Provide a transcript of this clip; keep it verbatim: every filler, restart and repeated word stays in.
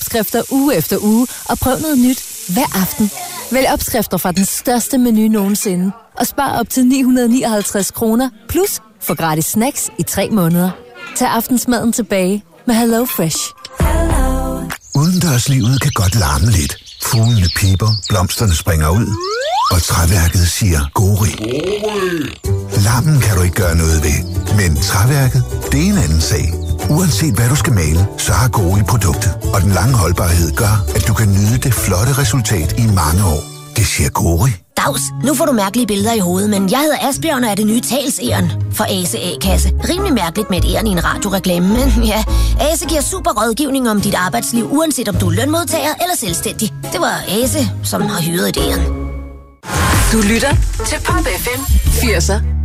opskrifter uge efter uge og prøv noget nyt hver aften. Vælg opskrifter fra den største menu nogensinde og spar op til ni hundrede og nioghalvtreds kroner plus få gratis snacks i tre måneder. Tag aftensmaden tilbage med Hello Fresh. Udendørslivet kan godt larme lidt. Fuglene piber, blomsterne springer ud, og træværket siger gori. Larmen kan du ikke gøre noget ved, men træværket, det er en anden sag. Uanset hvad du skal male, så har Gori produktet, og den lange holdbarhed gør, at du kan nyde det flotte resultat i mange år. Det siger Gori. Dags, nu får du mærkelige billeder i hovedet, men jeg hedder Asbjørn og er det nye talsæren for Ase A-kasse. Rimelig mærkeligt med et æren i en radioreklame, men ja, Ase giver super rådgivning om dit arbejdsliv, uanset om du er lønmodtager eller selvstændig. Det var Ase, som har hyret et æren. Du lytter til Pop F M firserne.